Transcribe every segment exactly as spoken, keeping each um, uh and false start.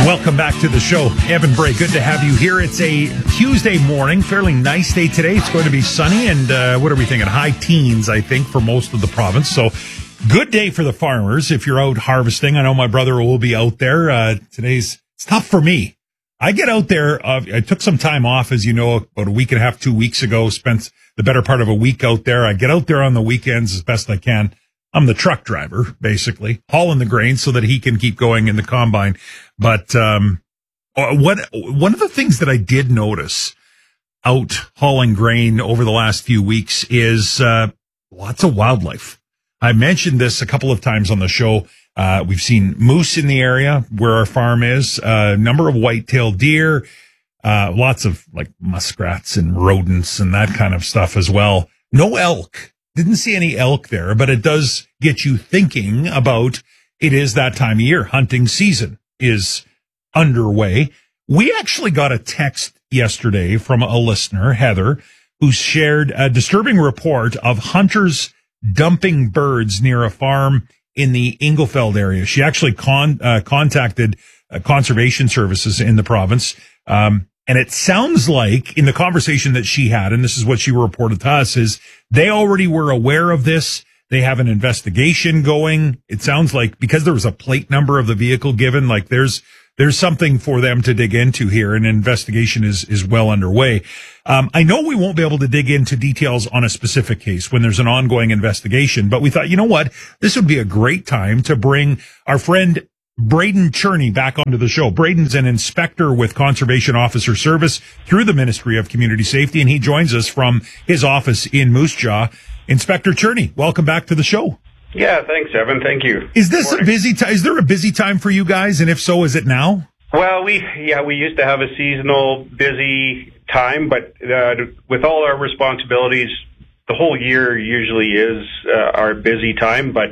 Welcome back to the show. Evan Bray, good to have you here. It's a Tuesday morning, fairly nice day today. It's going to be sunny and uh, what are we thinking? High teens, I think, for most of the province. So good day for the farmers if you're out harvesting. I know my brother will be out there. Uh, today's, it's tough for me. I get out there. Uh, I took some time off, as you know, about a week and a half, two weeks ago, spent the better part of a week out there. I get out there on the weekends as best I can. I'm the truck driver, basically, hauling the grain so that he can keep going in the combine. But um, what one of the things that I did notice out hauling grain over the last few weeks is uh, lots of wildlife. I mentioned this a couple of times on the show. Uh, we've seen moose in the area where our farm is, a uh, number of white-tailed deer, uh, lots of like muskrats and rodents and that kind of stuff as well. No elk. Didn't see any elk there, but it does get you thinking about it is that time of year. Hunting season is underway. We actually got a text yesterday from a listener, Heather, who shared a disturbing report of hunters dumping birds near a farm in the Inglefeld area. She actually con- uh, contacted uh, conservation services in the province. Um, And it sounds like in the conversation that she had, and this is what she reported to us, is they already were aware of this. They have an investigation going. It sounds like because there was a plate number of the vehicle given, like there's, there's something for them to dig into here. And an investigation is, is well underway. Um, I know we won't be able to dig into details on a specific case when there's an ongoing investigation, but we thought, you know what? This would be a great time to bring our friend Braden Cherney back onto the show. Braden's an inspector with Conservation Officer Service through the Ministry of Community Safety, and he joins us from his office in Moose Jaw. Inspector Cherney, welcome back to the show. Yeah, thanks, Evan. Thank you. Is this a busy time? Is there a busy time for you guys? And if so, is it now? Well, we, yeah, we used to have a seasonal busy time, but uh, with all our responsibilities, the whole year usually is uh, our busy time, but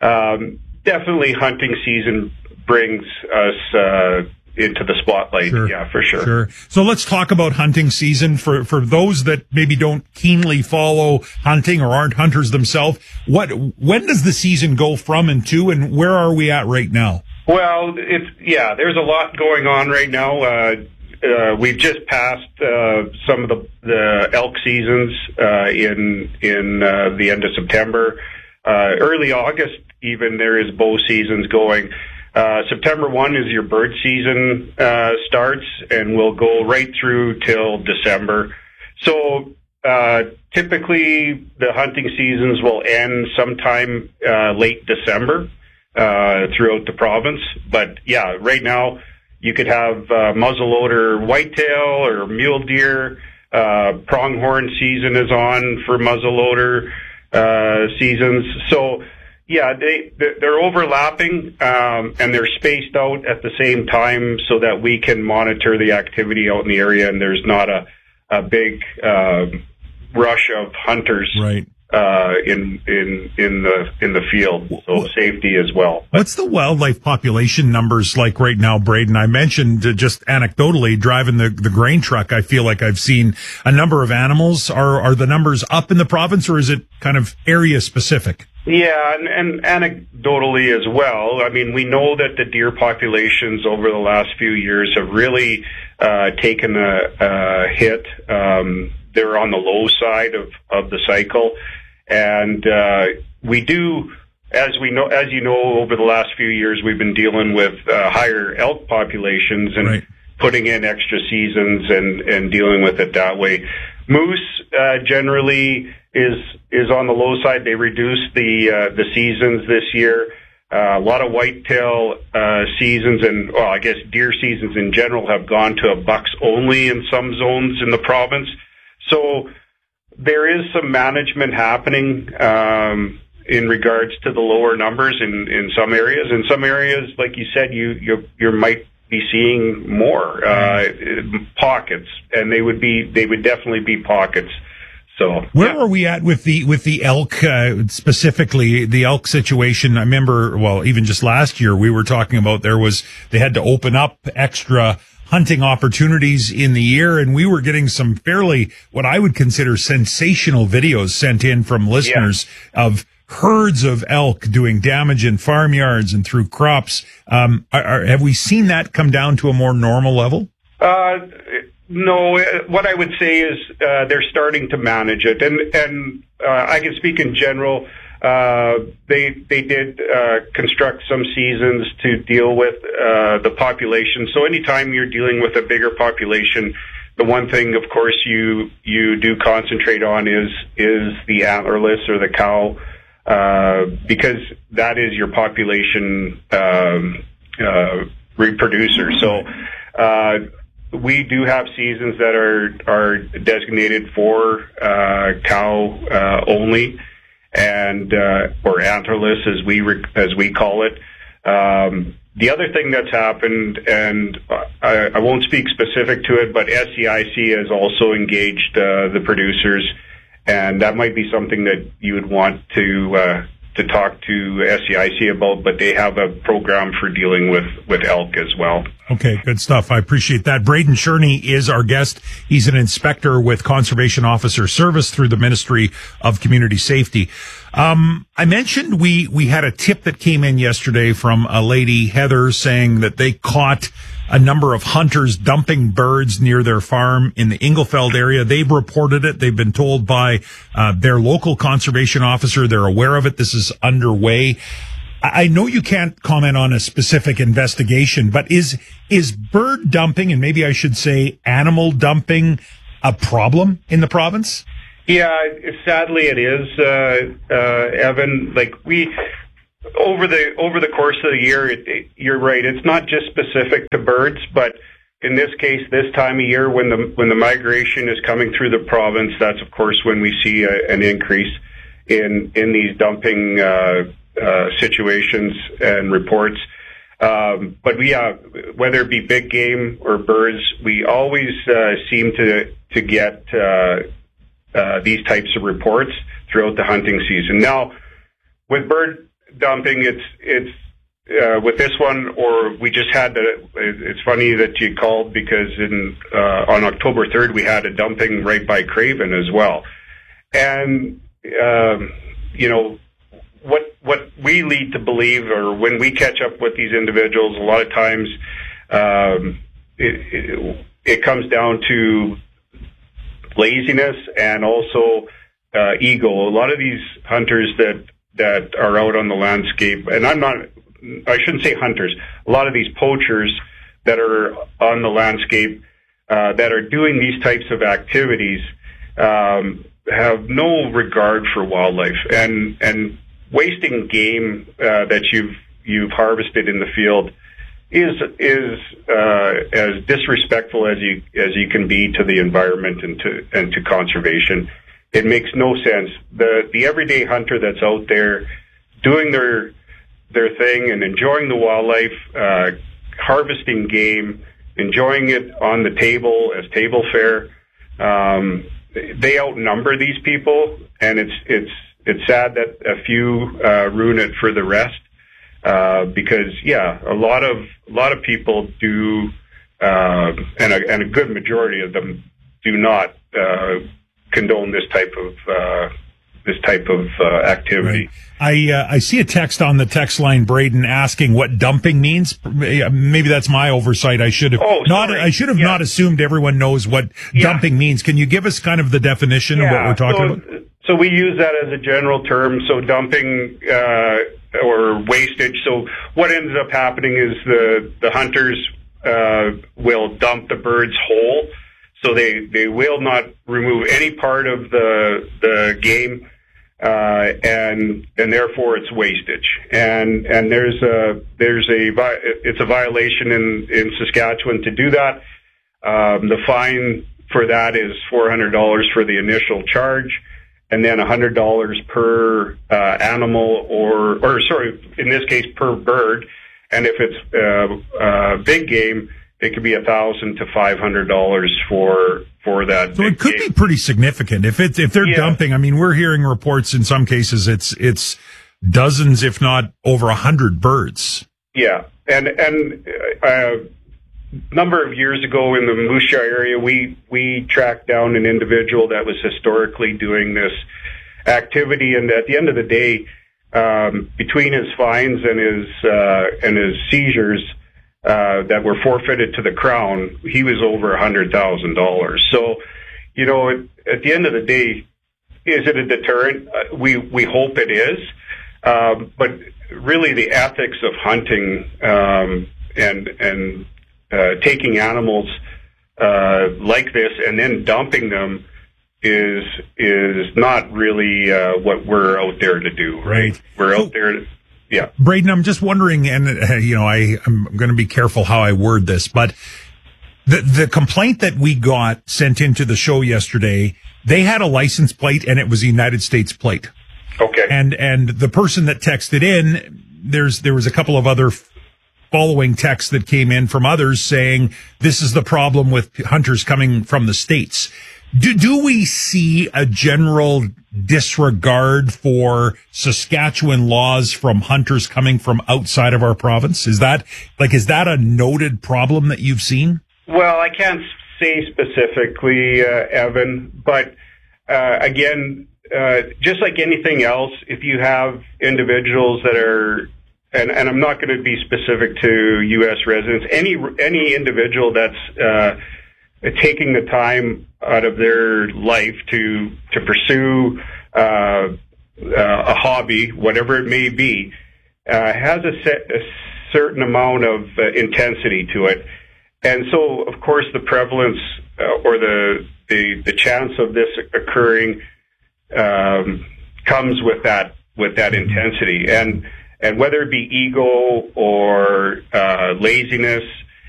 um, definitely hunting season brings us uh, into the spotlight. Sure. Yeah, for sure. Sure. So let's talk about hunting season for, for those that maybe don't keenly follow hunting or aren't hunters themselves. What, when does the season go from and to, and where are we at right now? Well, it's, yeah, there's a lot going on right now. Uh, uh, we've just passed, uh, some of the, the elk seasons, uh, in, in, uh, the end of September. Uh, early August, even there is bow seasons going. Uh, September first is your bird season, uh, starts and will go right through till December. So, uh, typically the hunting seasons will end sometime, uh, late December, uh, throughout the province. But yeah, right now you could have, uh, muzzleloader whitetail or mule deer, uh, pronghorn season is on for muzzleloader, uh, seasons. So, yeah, they, they're overlapping, um, and they're spaced out at the same time so that we can monitor the activity out in the area and there's not a, a big, uh, rush of hunters, right. uh, in, in, in the, in the field. So safety as well. What's the wildlife population numbers like right now, Braden? I mentioned uh, just anecdotally driving the, the grain truck. I feel like I've seen a number of animals. Are, are the numbers up in the province or is it kind of area specific? Yeah, and, and anecdotally as well. I mean, we know that the deer populations over the last few years have really uh, taken a, a hit. Um, they're on the low side of, of the cycle, and uh, we do, as we know, as you know, over the last few years, we've been dealing with uh, higher elk populations and right. putting in extra seasons and, and dealing with it that way. Moose uh, generally is is on the low side. They reduced the uh, the seasons this year. Uh, a lot of whitetail uh, seasons and, well, I guess deer seasons in general have gone to a bucks only in some zones in the province. So there is some management happening um, in regards to the lower numbers in, in some areas. In some areas, like you said, you you, you might be seeing more uh, pockets, and they would be they would definitely be pockets. So where yeah. are we at with the with the elk uh, specifically the elk situation? I remember, well, even just last year we were talking about there was they had to open up extra hunting opportunities in the year, and we were getting some fairly what I would consider sensational videos sent in from listeners yeah. of herds of elk doing damage in farmyards and through crops. Um, are, are, have we seen that come down to a more normal level? Uh, no, what I would say is uh, they're starting to manage it. And, and uh, I can speak in general. Uh, they they did uh, construct some seasons to deal with uh, the population. So anytime you're dealing with a bigger population, the one thing, of course, you you do concentrate on is is the antlerless or the cow, uh, because that is your population um, uh, reproducer. So uh, we do have seasons that are are designated for uh, cow uh, only. And uh, or antlerless, as we re- as we call it. Um, the other thing that's happened, and I, I won't speak specific to it, but S C I C has also engaged uh, the producers, and that might be something that you would want to uh, to talk to S C I C about. But they have a program for dealing with with elk as well. Okay, good stuff. I appreciate that. Braden Sherney is our guest. He's an inspector with Conservation Officer Service through the Ministry of Community Safety. Um, I mentioned we, we had a tip that came in yesterday from a lady, Heather, saying that they caught a number of hunters dumping birds near their farm in the Inglefeld area. They've reported it. They've been told by uh, their local conservation officer. They're aware of it. This is underway. I know you can't comment on a specific investigation, but is is bird dumping, and maybe I should say animal dumping, a problem in the province? Yeah, sadly it is, uh, uh, Evan. Like we, over the over the course of the year, it, it, you're right. It's not just specific to birds, but in this case, this time of year, when the when the migration is coming through the province, that's of course when we see a, an increase in in these dumping Uh, Uh, situations and reports. Um, but we, uh, whether it be big game or birds, we always uh, seem to to get uh, uh, these types of reports throughout the hunting season. Now, with bird dumping, it's it's uh, with this one, or we just had the. It's funny that you called because in uh, on October third we had a dumping right by Craven as well, and um, you know. What what we lead to believe, or when we catch up with these individuals, a lot of times um, it, it, it comes down to laziness and also uh, ego. A lot of these hunters that that are out on the landscape, and I'm not, I shouldn't say hunters. A lot of these poachers that are on the landscape uh, that are doing these types of activities um, have no regard for wildlife, and and wasting game uh, that you've you've harvested in the field is is uh, as disrespectful as you as you can be to the environment and to and to conservation. It makes no sense. The the everyday hunter that's out there doing their their thing and enjoying the wildlife, uh, harvesting game, enjoying it on the table as table fare. Um, they outnumber these people, and it's it's. It's sad that a few uh, ruin it for the rest, uh, because yeah, a lot of a lot of people do, uh, and a, and a good majority of them do not uh, condone this type of uh, this type of uh, activity. Right. I uh, I see a text on the text line, Braden, asking what dumping means. Maybe that's my oversight. I should have oh, not. I should have yeah. not assumed everyone knows what yeah. dumping means. Can you give us kind of the definition yeah. of what we're talking so, about? So we use that as a general term. So dumping uh, or wastage. So what ends up happening is the the hunters uh, will dump the birds whole. So they, they will not remove any part of the the game, uh, and and therefore it's wastage. And and there's a there's a it's a violation in in Saskatchewan to do that. Um, the fine for that is four hundred dollars for the initial charge, and then one hundred dollars per uh, animal, or, or sorry, in this case, per bird. And if it's uh, uh, big game, it could be one thousand dollars to five hundred dollars for for that. So it could game. be pretty significant. If it's if they're yeah. dumping, I mean, we're hearing reports in some cases it's it's dozens, if not over a hundred birds. Yeah, and and uh, a number of years ago in the Moose Jaw area, we we tracked down an individual that was historically doing this activity, and at the end of the day, um, between his fines and his uh, and his seizures uh, that were forfeited to the Crown, he was over a hundred thousand dollars. So, you know, at, at the end of the day, is it a deterrent? Uh, we we hope it is, um, but really the ethics of hunting um, and and uh, taking animals uh, like this and then dumping them is is not really uh, what we're out there to do. Right? Right. We're so, out there to, yeah. Braden, I'm just wondering, and uh, you know, I, I'm going to be careful how I word this, but the the complaint that we got sent into the show yesterday, they had a license plate and it was a United States plate. Okay. And and the person that texted in, there's there was a couple of other following texts that came in from others saying this is the problem with hunters coming from the States. Do do we see a general disregard for Saskatchewan laws from hunters coming from outside of our province? Is that like is that a noted problem that you've seen? Well, I can't say specifically, uh, Evan, but uh, again, uh, just like anything else, if you have individuals that are, and, and I'm not going to be specific to U S residents, any any individual that's uh, taking the time out of their life to to pursue uh, uh, a hobby, whatever it may be, uh, has a, set, a certain amount of uh, intensity to it. And so, of course, the prevalence uh, or the, the the chance of this occurring um, comes with that with that intensity, and and whether it be ego or uh, laziness,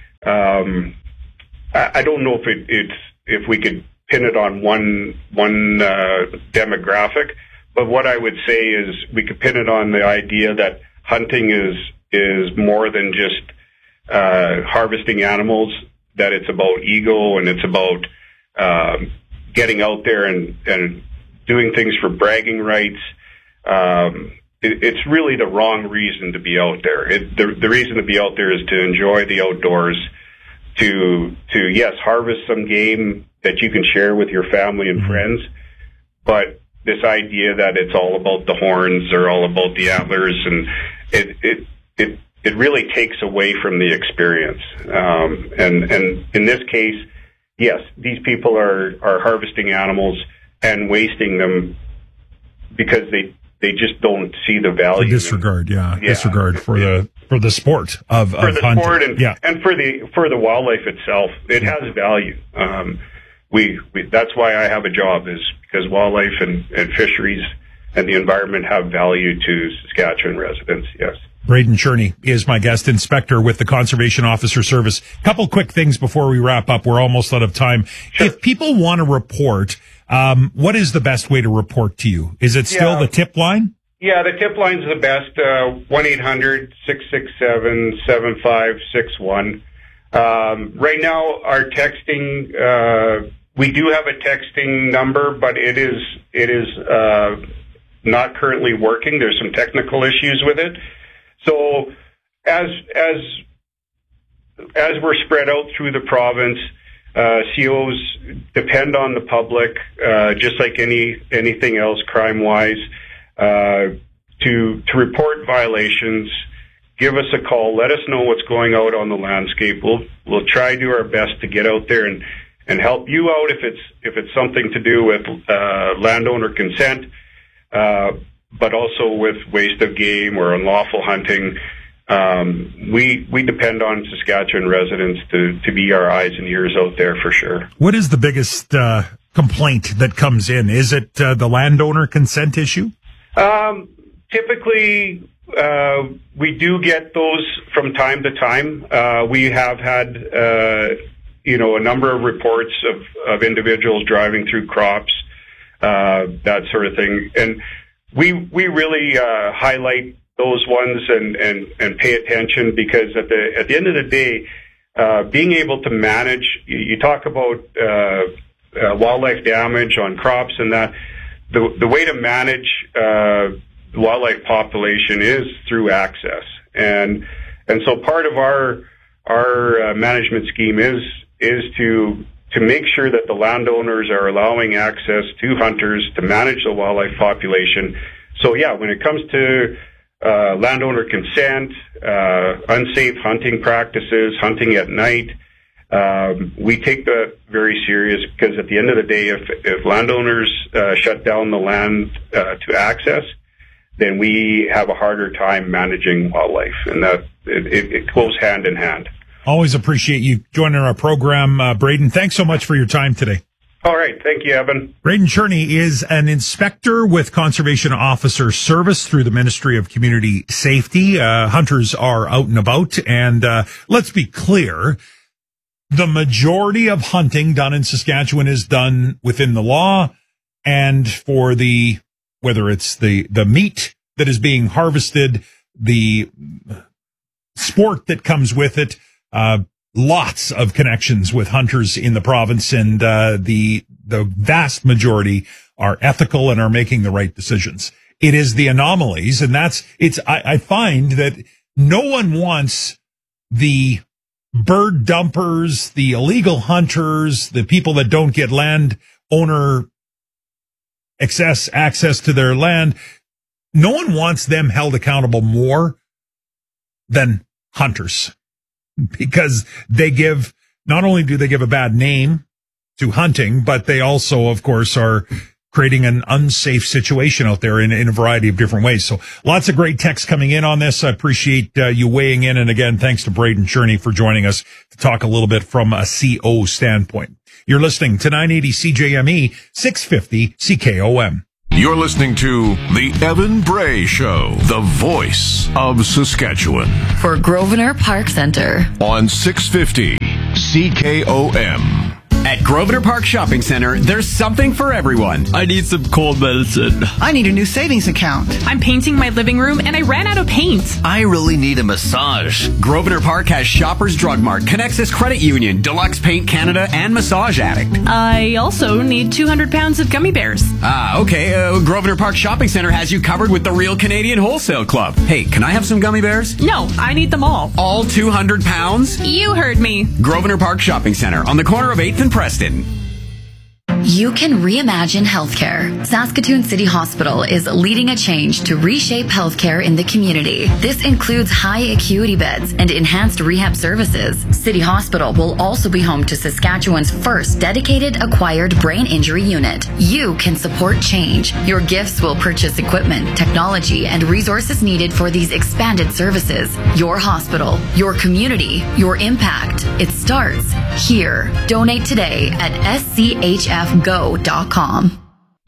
um, I, I don't know if it, it's if we could pin it on one one uh, demographic. But what I would say is we could pin it on the idea that hunting is is more than just Uh, harvesting animals, that it's about ego and it's about um, getting out there and, and doing things for bragging rights. Um, it, it's really the wrong reason to be out there. It, the, the reason to be out there is to enjoy the outdoors, to, to yes, harvest some game that you can share with your family and friends, but this idea that it's all about the horns or all about the antlers, and it, it, it, it really takes away from the experience. Um, and, and in this case, yes, these people are, are harvesting animals and wasting them because they, they just don't see the value. The disregard, yeah, yeah. disregard for the, for the sport of, for of the hunting. sport and, yeah. and for the, for the wildlife itself. It yeah. has value. Um, we, we, that's why I have a job, is because wildlife and, and fisheries and the environment have value to Saskatchewan residents. Yes. Braden Cherney is my guest, inspector with the Conservation Officer Service. Couple quick things before we wrap up. We're almost out of time. Sure. If people want to report, um, what is the best way to report to you? Is it still yeah. the tip line? Yeah, the tip line's the best. Uh, one eight hundred six six seven seven five six one. Um, right now, our texting, uh, we do have a texting number, but it is, it is, uh, not currently working. There's some technical issues with it. So as as as we're spread out through the province, uh, C Os depend on the public, uh, just like any anything else crime-wise, uh, to to report violations. Give us a call. Let us know what's going out on the landscape. We'll we'll try to do our best to get out there and, and help you out if it's if it's something to do with uh, landowner consent. Uh, but also with waste of game or unlawful hunting. Um, we we depend on Saskatchewan residents to, to be our eyes and ears out there for sure. What is the biggest uh, complaint that comes in? Is it uh, the landowner consent issue? Um, typically, uh, we do get those from time to time. Uh, we have had, uh, you know, a number of reports of, of individuals driving through crops, uh, that sort of thing. And we we really uh, highlight those ones and, and, and pay attention, because at the at the end of the day, uh, being able to manage, you, you talk about uh, uh, wildlife damage on crops and that, the the way to manage uh, the wildlife population is through access, and and so part of our our uh, management scheme is is to to make sure that the landowners are allowing access to hunters to manage the wildlife population, so yeah, when it comes to uh, landowner consent, uh, unsafe hunting practices, hunting at night, um, we take that very serious, because at the end of the day, if, if landowners uh, shut down the land uh, to access, then we have a harder time managing wildlife, and that it, it, it goes hand in hand. Always appreciate you joining our program, uh, Braden. Thanks so much for your time today. All right. Thank you, Evan. Braden Cherney is an inspector with Conservation Officer Service through the Ministry of Community Safety. Uh, hunters are out and about, and uh, let's be clear, the majority of hunting done in Saskatchewan is done within the law, and for the, whether it's the, the meat that is being harvested, the sport that comes with it, uh, lots of connections with hunters in the province, and uh, the the vast majority are ethical and are making the right decisions. It is the anomalies, and that's it's. I, I find that no one wants the bird dumpers, the illegal hunters, the people that don't get land owner access access to their land. No one wants them held accountable more than hunters, because they give, not only do they give a bad name to hunting, but they also, of course, are creating an unsafe situation out there in, in a variety of different ways. So lots of great texts coming in on this. I appreciate uh, you weighing in. And again, thanks to Braden Cherney for joining us to talk a little bit from a C O standpoint. You're listening to nine eighty C J M E, six fifty C K O M. You're listening to The Evan Bray Show, the voice of Saskatchewan. For Grosvenor Park Centre. On six fifty C K O M. At Grosvenor Park Shopping Centre, there's something for everyone. I need some cold medicine. I need a new savings account. I'm painting my living room and I ran out of paint. I really need a massage. Grosvenor Park has Shoppers Drug Mart, Connexus Credit Union, Deluxe Paint Canada, and Massage Addict. I also need two hundred pounds of gummy bears. Ah, okay. Uh, Grosvenor Park Shopping Centre has you covered with the Real Canadian Wholesale Club. Hey, can I have some gummy bears? No, I need them all. All two hundred pounds? You heard me. Grosvenor Park Shopping Centre on the corner of eighth and Preston. You can reimagine healthcare. Saskatoon City Hospital is leading a change to reshape healthcare in the community. This includes high acuity beds and enhanced rehab services. City Hospital will also be home to Saskatchewan's first dedicated acquired brain injury unit. You can support change. Your gifts will purchase equipment, technology, and resources needed for these expanded services. Your hospital, your community, your impact. It starts here. Donate today at S C H F go dot com.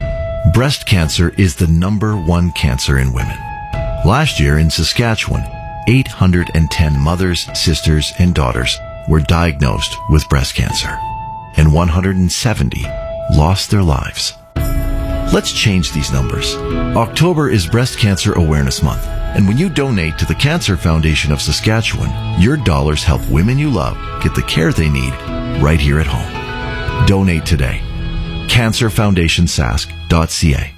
Breast cancer is the number one cancer in women. Last year in Saskatchewan, eight hundred ten mothers, sisters, and daughters were diagnosed with breast cancer, and one hundred seventy lost their lives. Let's change these numbers. October is Breast Cancer Awareness Month, and when you donate to the Cancer Foundation of Saskatchewan, your dollars help women you love get the care they need right here at home. Donate today. cancer foundation sask dot c a.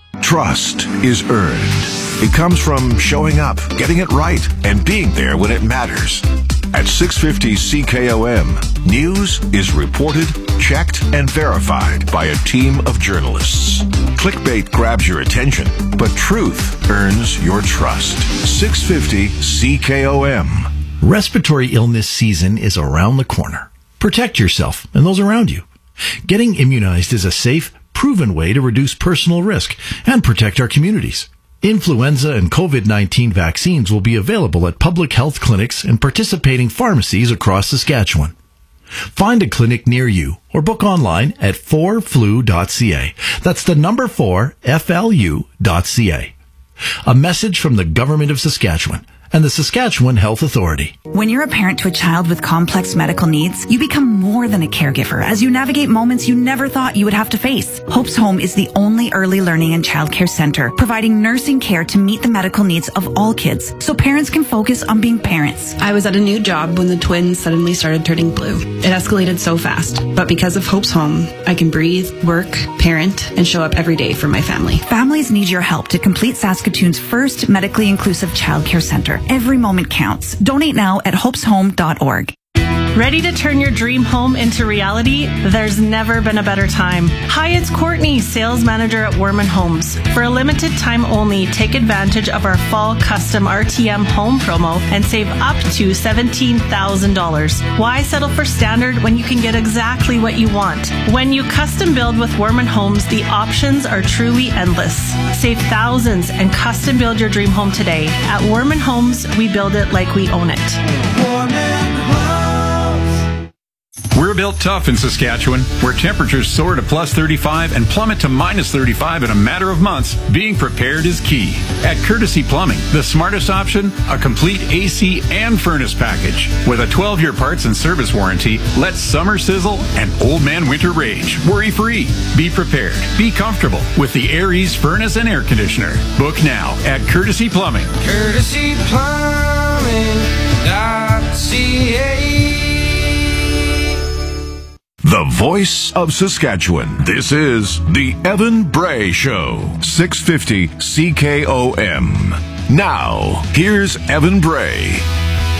Trust is earned. It comes from showing up, getting it right, and being there when it matters. At six fifty C K O M, news is reported, checked, and verified by a team of journalists. Clickbait grabs your attention, but truth earns your trust. six fifty C K O M. Respiratory illness season is around the corner. Protect yourself and those around you. Getting immunized is a safe, proven way to reduce personal risk and protect our communities. Influenza and COVID nineteen vaccines will be available at public health clinics and participating pharmacies across Saskatchewan. Find a clinic near you or book online at four flu dot c a. That's the number four, F L U dot C A. A message from the Government of Saskatchewan and the Saskatchewan Health Authority. When you're a parent to a child with complex medical needs, you become more than a caregiver as you navigate moments you never thought you would have to face. Hope's Home is the only early learning and childcare center providing nursing care to meet the medical needs of all kids so parents can focus on being parents. I was at a new job when the twins suddenly started turning blue. It escalated so fast, but because of Hope's Home, I can breathe, work, parent, and show up every day for my family. Families need your help to complete Saskatoon's first medically inclusive childcare center. Every moment counts. Donate now at hopes home dot org. Ready to turn your dream home into reality? There's never been a better time. Hi, it's Courtney, sales manager at Werman Homes. For a limited time only, take advantage of our fall custom R T M home promo and save up to seventeen thousand dollars. Why settle for standard when you can get exactly what you want? When you custom build with Werman Homes, the options are truly endless. Save thousands and custom build your dream home today. At Werman Homes, we build it like we own it. We're built tough in Saskatchewan, where temperatures soar to plus thirty-five and plummet to minus thirty-five in a matter of months. Being prepared is key. At Courtesy Plumbing, the smartest option, a complete A C and furnace package. With a twelve-year parts and service warranty, let summer sizzle and old man winter rage. Worry-free. Be prepared. Be comfortable with the Aries furnace and air conditioner. Book now at Courtesy Plumbing. Courtesy Plumbing dot C A. The voice of Saskatchewan. This is the Evan Bray Show. six fifty C K O M. Now, here's Evan Bray.